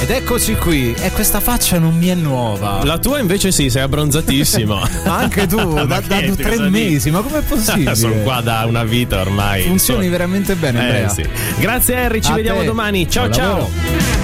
Ed eccoci qui, e questa faccia non mi è nuova. La tua invece sì, sei abbronzatissimo. Ma anche tu, da 3 mesi, ma com'è possibile? Sono qua da una vita ormai. Funzioni veramente bene, Andrea. Sì. Grazie Harry, ci A vediamo te. domani. Ciao Buon ciao. lavoro.